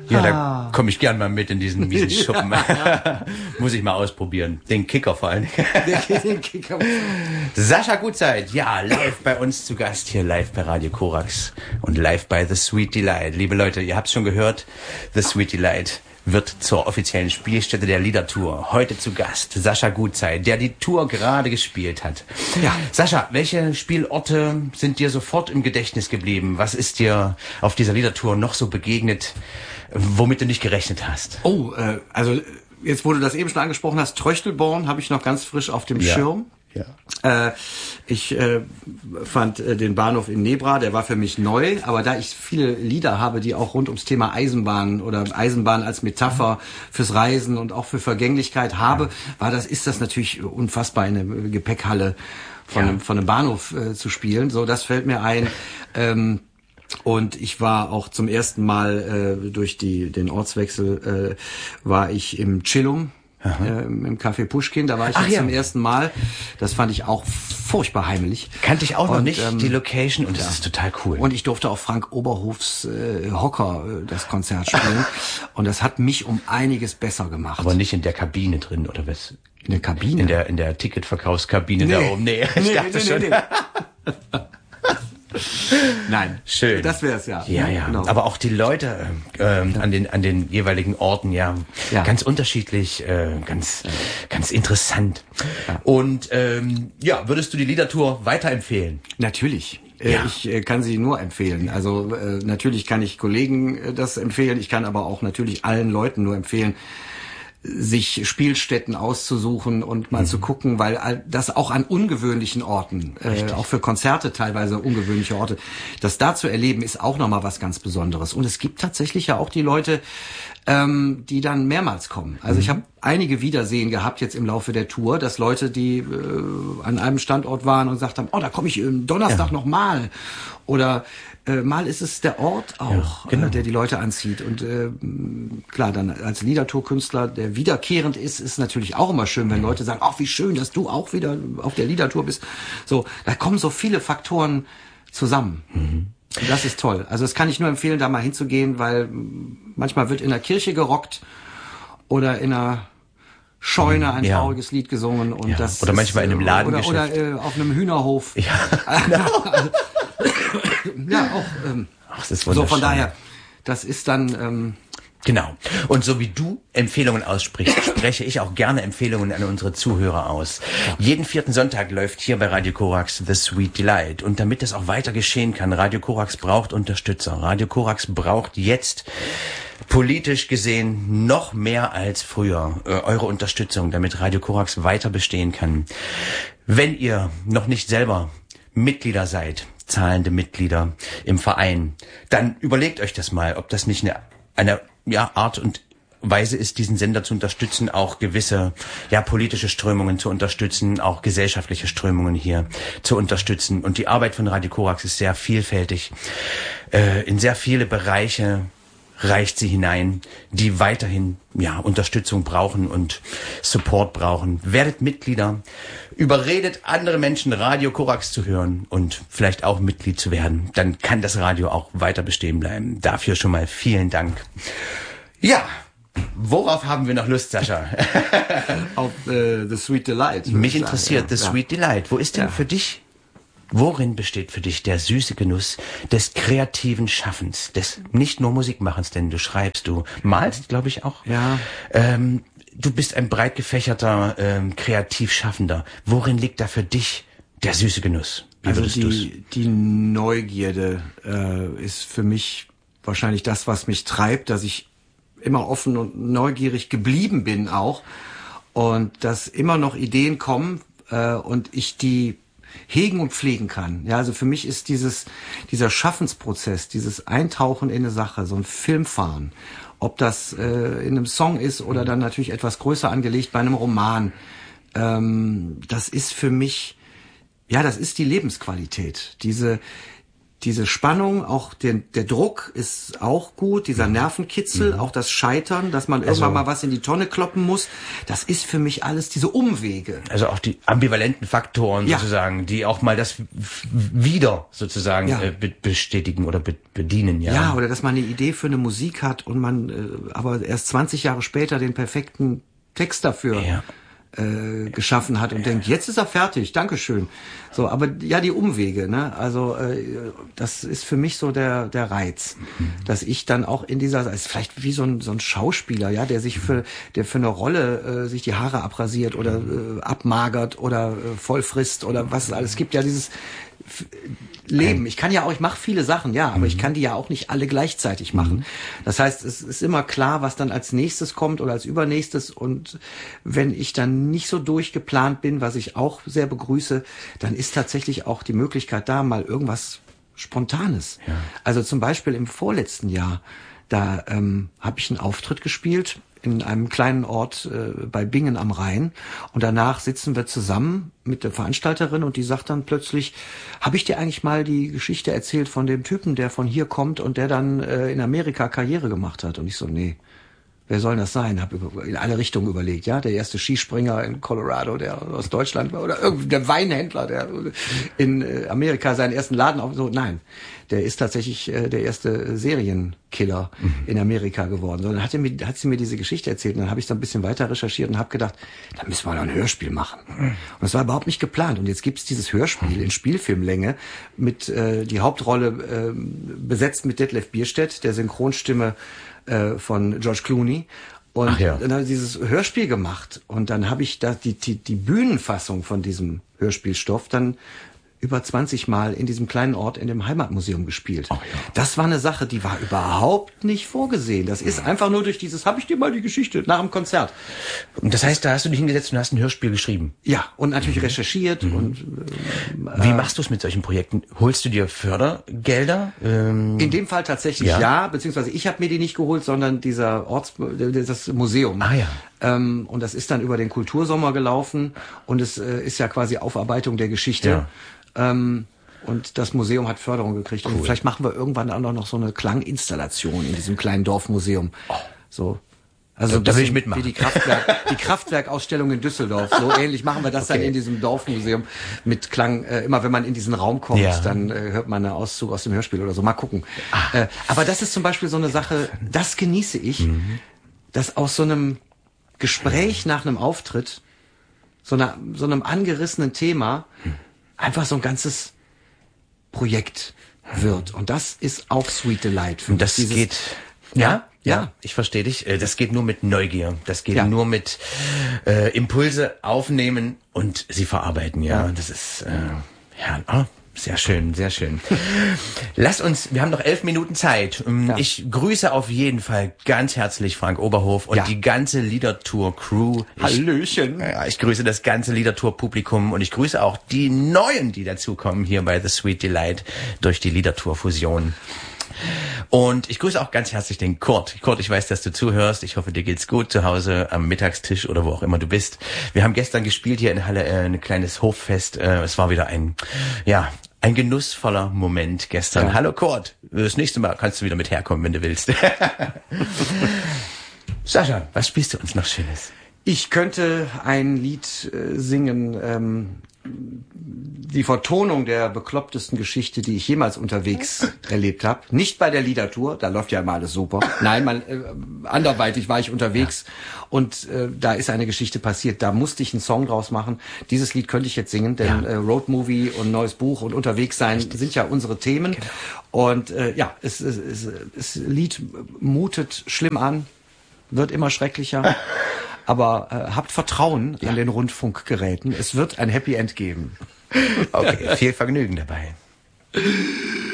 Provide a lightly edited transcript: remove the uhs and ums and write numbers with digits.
Ja, da komme ich gern mal mit in diesen miesen Schuppen. Muss ich mal ausprobieren. Den Kicker vor allem. Den Kicker. Sascha Gutzeit, ja, live bei uns zu Gast hier, live bei Radio Korax und live bei The Sweet Delight. Liebe Leute, ihr habt schon gehört, The Sweet Delight wird zur offiziellen Spielstätte der Liedertour. Heute zu Gast Sascha Gutzeit, der die Tour gerade gespielt hat. Ja, Sascha, welche Spielorte sind dir sofort im Gedächtnis geblieben? Was ist dir auf dieser Liedertour noch so begegnet, womit du nicht gerechnet hast? Also jetzt, wo du das eben schon angesprochen hast, Tröchtelborn habe ich noch ganz frisch auf dem Schirm. Ja. Ich fand den Bahnhof in Nebra, der war für mich neu, aber da ich viele Lieder habe, die auch rund ums Thema Eisenbahn oder Eisenbahn als Metapher fürs Reisen und auch für Vergänglichkeit habe, ist das natürlich unfassbar, in der Gepäckhalle von einem Bahnhof zu spielen. So, das fällt mir ein. Und ich war auch zum ersten Mal durch den Ortswechsel war ich im Chillum. Im Café Puschkin, da war ich zum ersten Mal. Das fand ich auch furchtbar heimelig. Kannte ich auch noch nicht, die Location, und das ist total cool. Und ich durfte auch Frank Oberhofs Hocker das Konzert spielen. Und das hat mich um einiges besser gemacht. Aber nicht in der Kabine drin, oder was? In der Kabine? In der Ticketverkaufskabine da oben. Nee, ich dachte schon. Nein, schön. Das wär's ja. Ja. Genau. Aber auch die Leute an den jeweiligen Orten, ganz unterschiedlich, ganz interessant. Ja. Und würdest du die Liedertour weiterempfehlen? Natürlich. Ich kann sie nur empfehlen. Also natürlich kann ich Kollegen das empfehlen. Ich kann aber auch natürlich allen Leuten nur empfehlen, sich Spielstätten auszusuchen und mal zu gucken, weil das auch an ungewöhnlichen Orten, auch für Konzerte teilweise ungewöhnliche Orte, das da zu erleben, ist auch nochmal was ganz Besonderes. Und es gibt tatsächlich ja auch die Leute, die dann mehrmals kommen. Also ich habe einige Wiedersehen gehabt jetzt im Laufe der Tour, dass Leute, die an einem Standort waren und gesagt haben, da komme ich Donnerstag noch mal. Oder mal ist es der Ort auch, der die Leute anzieht. Und klar, dann als Liedertour-Künstler, der wiederkehrend ist natürlich auch immer schön, wenn Leute sagen, wie schön, dass du auch wieder auf der Liedertour bist. So, da kommen so viele Faktoren zusammen. Und das ist toll. Also das kann ich nur empfehlen, da mal hinzugehen, weil manchmal wird in der Kirche gerockt oder in einer Scheune ein trauriges Lied gesungen. Und das oder manchmal in einem Ladengeschäft. Oder auf einem Hühnerhof. Ja, genau. Das ist wunderschön. So, von daher, das ist dann... Genau. Und so wie du Empfehlungen aussprichst, spreche ich auch gerne Empfehlungen an unsere Zuhörer aus. Ja. Jeden 4. Sonntag läuft hier bei Radio Korax The Sweet Delight. Und damit das auch weiter geschehen kann, Radio Korax braucht Unterstützer. Radio Korax braucht jetzt politisch gesehen noch mehr als früher eure Unterstützung, damit Radio Korax weiter bestehen kann. Wenn ihr noch nicht selber Mitglieder seid, zahlende Mitglieder im Verein, dann überlegt euch das mal, ob das nicht eine Art und Weise ist, diesen Sender zu unterstützen, auch gewisse politische Strömungen zu unterstützen, auch gesellschaftliche Strömungen hier zu unterstützen. Und die Arbeit von Radio Korax ist sehr vielfältig. In sehr viele Bereiche reicht sie hinein, die weiterhin Unterstützung brauchen und Support brauchen. Werdet Mitglieder, überredet andere Menschen, Radio Korax zu hören und vielleicht auch Mitglied zu werden. Dann kann das Radio auch weiter bestehen bleiben. Dafür schon mal vielen Dank. Ja, worauf haben wir noch Lust, Sascha? Auf The Sweet Delight. Mich interessiert The Sweet Delight. Wo ist denn für dich, worin besteht für dich der süße Genuss des kreativen Schaffens, des nicht nur Musikmachens, denn du schreibst, du malst, glaube ich auch. Ja. Du bist ein breit gefächerter Kreativschaffender. Worin liegt da für dich der süße Genuss? Also die Neugierde ist für mich wahrscheinlich das, was mich treibt, dass ich immer offen und neugierig geblieben bin auch und dass immer noch Ideen kommen und ich die hegen und pflegen kann. Ja, also für mich ist dieser Schaffensprozess, dieses Eintauchen in eine Sache, so ein Filmfahren, ob das in einem Song ist oder dann natürlich etwas größer angelegt bei einem Roman, das ist für mich, das ist die Lebensqualität. diese Spannung, auch der Druck ist auch gut, dieser Nervenkitzel, auch das Scheitern, dass man irgendwann mal was in die Tonne kloppen muss, das ist für mich alles diese Umwege. Also auch die ambivalenten Faktoren sozusagen, die auch mal das wieder sozusagen bestätigen oder bedienen. Ja, oder dass man eine Idee für eine Musik hat und man aber erst 20 Jahre später den perfekten Text dafür geschaffen hat und denkt, jetzt ist er fertig, Dankeschön. So, aber ja, die Umwege, ne? Also das ist für mich so der Reiz, dass ich dann auch in dieser, ist vielleicht wie so ein Schauspieler, ja, der für eine Rolle sich die Haare abrasiert oder abmagert oder voll frisst oder was es alles gibt, ja, dieses Leben. Ich mache viele Sachen, ja, aber ich kann die ja auch nicht alle gleichzeitig machen. Das heißt, es ist immer klar, was dann als nächstes kommt oder als übernächstes, und wenn ich dann nicht so durchgeplant bin, was ich auch sehr begrüße, dann ist tatsächlich auch die Möglichkeit da, mal irgendwas Spontanes. Ja. Also zum Beispiel im vorletzten Jahr, da habe ich einen Auftritt gespielt in einem kleinen Ort bei Bingen am Rhein, und danach sitzen wir zusammen mit der Veranstalterin und die sagt dann plötzlich, habe ich dir eigentlich mal die Geschichte erzählt von dem Typen, der von hier kommt und der dann in Amerika Karriere gemacht hat? Und ich so, nee. Wer soll das sein? Hab in alle Richtungen überlegt, ja. Der erste Skispringer in Colorado, der aus Deutschland war, oder der Weinhändler, der in Amerika seinen ersten Laden auf, so, nein. Der ist tatsächlich der erste Serienkiller in Amerika geworden. So, dann hat sie mir diese Geschichte erzählt, und dann habe ich da ein bisschen weiter recherchiert und habe gedacht, da müssen wir doch ein Hörspiel machen. Und das war überhaupt nicht geplant. Und jetzt gibt's dieses Hörspiel in Spielfilmlänge mit die Hauptrolle besetzt mit Detlef Bierstedt, der Synchronstimme von George Clooney. Und dann habe ich dieses Hörspiel gemacht, und dann habe ich da die Bühnenfassung von diesem Hörspielstoff dann über 20 Mal in diesem kleinen Ort in dem Heimatmuseum gespielt. Oh, ja. Das war eine Sache, die war überhaupt nicht vorgesehen. Das ist einfach nur durch dieses, habe ich dir mal die Geschichte nach dem Konzert. Und das heißt, da hast du dich hingesetzt und hast ein Hörspiel geschrieben? Ja, und natürlich recherchiert. Und wie machst du es mit solchen Projekten? Holst du dir Fördergelder? In dem Fall tatsächlich ja, beziehungsweise ich habe mir die nicht geholt, sondern das Museum. Ah ja. Und das ist dann über den Kultursommer gelaufen, und es ist ja quasi Aufarbeitung der Geschichte. Ja. Und das Museum hat Förderung gekriegt. Cool. Und vielleicht machen wir irgendwann auch noch so eine Klanginstallation in diesem kleinen Dorfmuseum. Oh. So. Also da will ich mitmachen. Wie die Kraftwerkausstellung in Düsseldorf. So ähnlich machen wir das dann in diesem Dorfmuseum mit Klang. Immer wenn man in diesen Raum kommt, dann hört man einen Auszug aus dem Hörspiel oder so. Mal gucken. Aber das ist zum Beispiel so eine Sache, das genieße ich, dass aus so einem Gespräch nach einem Auftritt, so einem angerissenen Thema, einfach so ein ganzes Projekt wird. Und das ist auch Sweet Delight. Und das geht, ja, ich verstehe dich. Das geht nur mit Neugier. Das geht nur mit Impulse aufnehmen und sie verarbeiten. Ja, das ist sehr schön, sehr schön. Wir haben noch 11 Minuten Zeit. Ich grüße auf jeden Fall ganz herzlich Frank Oberhof und die ganze Liedertour-Crew. Hallöchen. Ich grüße das ganze Liedertour-Publikum, und ich grüße auch die Neuen, die dazukommen hier bei The Sweet Delight durch die Liedertour-Fusion. Und ich grüße auch ganz herzlich den Kurt. Kurt, ich weiß, dass du zuhörst. Ich hoffe, dir geht's gut zu Hause am Mittagstisch oder wo auch immer du bist. Wir haben gestern gespielt hier in Halle, ein kleines Hoffest. Es war wieder ein genussvoller Moment gestern. Ja. Hallo Kurt, das nächste Mal kannst du wieder mit herkommen, wenn du willst. Sascha, was spielst du uns noch Schönes? Ich könnte ein Lied singen, die Vertonung der beklopptesten Geschichte, die ich jemals unterwegs erlebt habe. Nicht bei der Liedertour, da läuft ja immer alles super. Nein, anderweitig war ich unterwegs und da ist eine Geschichte passiert. Da musste ich einen Song draus machen. Dieses Lied könnte ich jetzt singen, denn Roadmovie und neues Buch und unterwegs sein sind ja unsere Themen. Genau. Und das Lied mutet schlimm an, wird immer schrecklicher. Aber habt Vertrauen an den Rundfunkgeräten. Es wird ein Happy End geben. Okay, viel Vergnügen dabei.